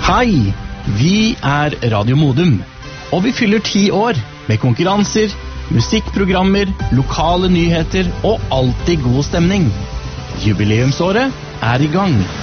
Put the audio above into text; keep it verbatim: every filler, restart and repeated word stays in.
Hei, vi er Radio Modum, og vi fyller ti år med konkurranser, musikkprogrammer, lokale nyheter og alltid god stemning. Jubileumsåret er i gang.